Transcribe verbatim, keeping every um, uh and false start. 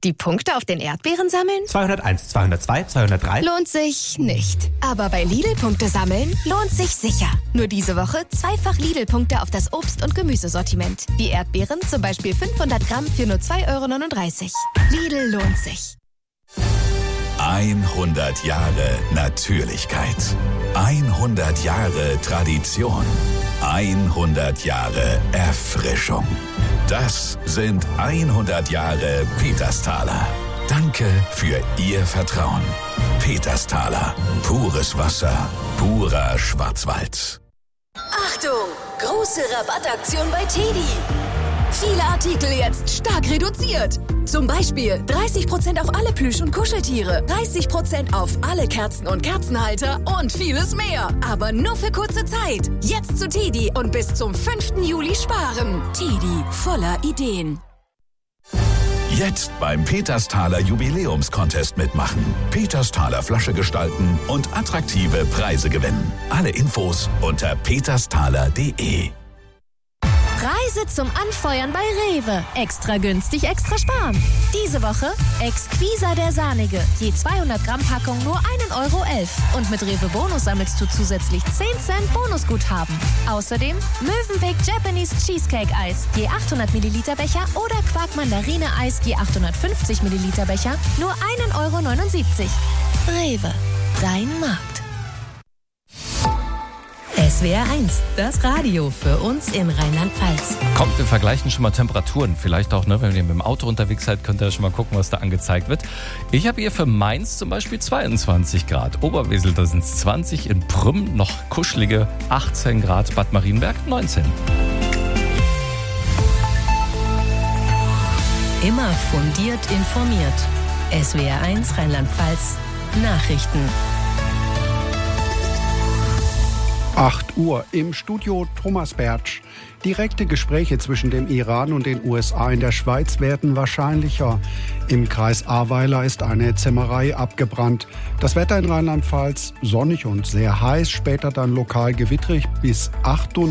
Die Punkte auf den Erdbeeren sammeln? zweihunderteins, zweihundertzwei, zweihundertdrei. Lohnt sich nicht. Aber bei Lidl Punkte sammeln lohnt sich sicher. Nur diese Woche zweifach Lidl-Punkte auf das Obst- und Gemüsesortiment. Wie Erdbeeren, zum Beispiel fünfhundert Gramm für nur zwei Euro neununddreißig. Lidl lohnt sich. hundert Jahre Natürlichkeit. hundert Jahre Tradition. hundert Jahre Erfrischung. Das sind hundert Jahre Petersthaler. Danke für Ihr Vertrauen. Petersthaler. Pures Wasser. Purer Schwarzwald. Achtung! Große Rabattaktion bei Teddy. Viele Artikel jetzt stark reduziert. Zum Beispiel dreißig Prozent auf alle Plüsch- und Kuscheltiere, dreißig Prozent auf alle Kerzen und Kerzenhalter und vieles mehr. Aber nur für kurze Zeit. Jetzt zu Teddy und bis zum fünften Juli sparen. Teddy, voller Ideen. Jetzt beim Petersthaler Jubiläumscontest mitmachen. Petersthaler Flasche gestalten und attraktive Preise gewinnen. Alle Infos unter petersthaler punkt de. Reise zum Anfeuern bei Rewe. Extra günstig, extra sparen. Diese Woche Exquisa der Sahnige. Je zweihundert Gramm Packung nur ein Euro elf. Und mit Rewe Bonus sammelst du zusätzlich zehn Cent Bonusguthaben. Außerdem Mövenpick Japanese Cheesecake Eis. Je achthundert Milliliter Becher oder Quark Mandarine Eis. Je achthundertfünfzig Milliliter Becher. Nur ein Euro neunundsiebzig. Rewe. Dein Markt. S W R eins, das Radio für uns in Rheinland-Pfalz. Kommt, wir vergleichen schon mal Temperaturen. Vielleicht auch, ne, wenn ihr mit dem Auto unterwegs seid, könnt ihr schon mal gucken, was da angezeigt wird. Ich habe hier für Mainz zum Beispiel zweiundzwanzig Grad. Oberwesel, da sind es zwanzig. In Prüm noch kuschelige achtzehn Grad. Bad Marienberg neunzehn. Immer fundiert informiert. S W R eins Rheinland-Pfalz Nachrichten. acht Uhr im Studio Thomas Bertsch. Direkte Gespräche zwischen dem Iran und den U S A in der Schweiz werden wahrscheinlicher. Im Kreis Ahrweiler ist eine Zimmerei abgebrannt. Das Wetter in Rheinland-Pfalz sonnig und sehr heiß, später dann lokal gewittrig bis achtundneunzig